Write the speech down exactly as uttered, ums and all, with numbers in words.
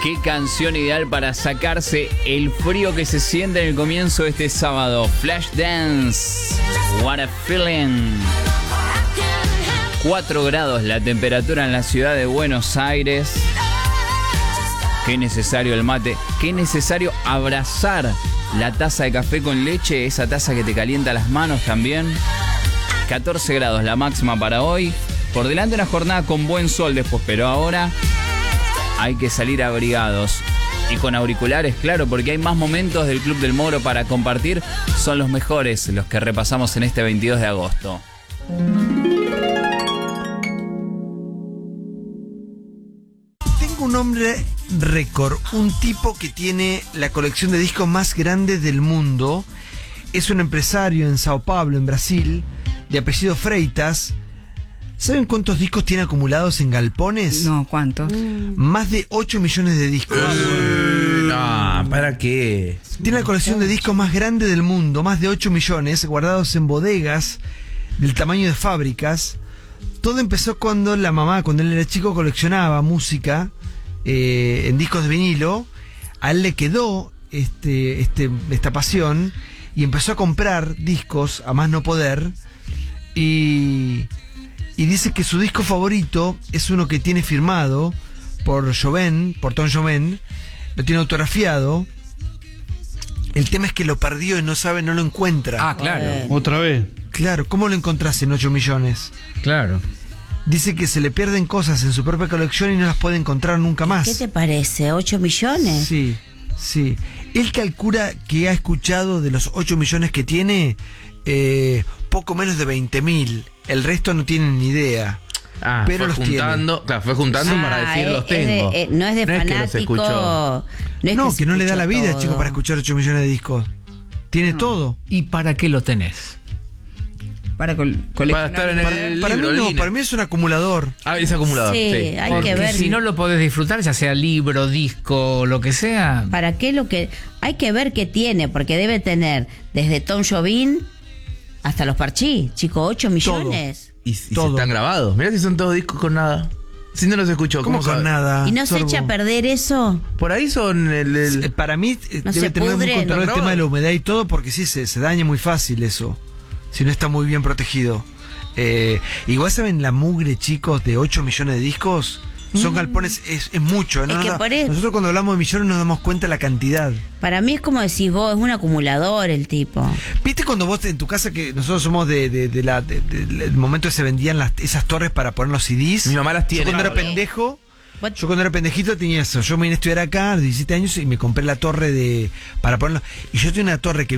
Qué canción ideal para sacarse el frío que se siente en el comienzo de este sábado. Flashdance, what a feeling. cuatro grados la temperatura en la ciudad de Buenos Aires. Qué necesario el mate. Qué necesario abrazar la taza de café con leche. Esa taza que te calienta las manos también. catorce grados la máxima para hoy. Por delante una jornada con buen sol después, pero ahora hay que salir abrigados y con auriculares, claro, porque hay más momentos del Club del Moro para compartir. Son los mejores los que repasamos en este veintidós de agosto. Tengo un hombre récord, un tipo que tiene la colección de discos más grande del mundo. Es un empresario en Sao Paulo, en Brasil, de apellido Freitas. ¿Saben cuántos discos tiene acumulados en galpones? No, ¿cuántos? Mm. Más de ocho millones de discos. Uh, no, ¿para qué? Tiene la colección de discos más grande del mundo, más de ocho millones, guardados en bodegas del tamaño de fábricas. Todo empezó cuando la mamá, cuando él era chico, coleccionaba música eh, en discos de vinilo. A él le quedó este, este, esta pasión y empezó a comprar discos a más no poder. Y... Y dice que su disco favorito es uno que tiene firmado por Jobim, por Tom Jobim, lo tiene autografiado. El tema es que lo perdió y no sabe, no lo encuentra. Ah, claro. Eh. Otra vez. Claro, ¿cómo lo encontrás en ocho millones? Claro. Dice que se le pierden cosas en su propia colección y no las puede encontrar nunca más. ¿Qué te parece? ¿ocho millones? Sí, sí. Él calcula que ha escuchado de los ocho millones que tiene, eh, poco menos de veinte mil. El resto no tienen ni idea. Ah, pero fue los juntando, tiene. claro, fue juntando Ah, para decir es- los es tengo. de- eh, no es de No es que los fanático. escuchó. No, es No, se que no le da escuchó la vida, todo. chico, para escuchar ocho millones de discos. Tiene todo. ¿Y para qué lo tenés? Para, col- Para coleccionar. estar en Para, el para mí libro, no, Lina. para mí es un acumulador. Ah, es acumulador. Sí, Sí. hay Porque que ver. si no lo podés disfrutar, ya sea libro, disco, lo que sea. ¿Para qué lo que...? Hay que ver qué tiene, porque debe tener desde Tom Jobim hasta los Parchís, chico, ocho millones. Y, y si Todo. están grabados. Mirá si son todos discos con nada. Si no los escucho, ¿Cómo ¿cómo con sabe? nada? ¿Y no se Sorbo? echa a perder eso? Por ahí son el... el- Eh, Para mí eh, No debe se tener muy pudre, controlado ¿no? el tema de la humedad y todo, porque sí, se, se daña muy fácil eso, si no está muy bien protegido. Eh, igual saben la mugre, chicos, de ocho millones de discos. Son galpones, es, es mucho. ¿no? Es que Nos da- por eso- Nosotros cuando hablamos de millones nos damos cuenta la cantidad. Para mí es como decís vos, es un acumulador el tipo. ¿Viste cuando vos en tu casa, que nosotros somos de, de, de la, de- de- del momento que se vendían las, esas torres para poner los C Ds? Mi mamá las tiene. Yo cuando era Claro. pendejo, What? yo cuando era pendejito tenía eso. Yo me vine a estudiar acá a los diecisiete años y me compré la torre de para ponerlo. Y yo tenía una torre que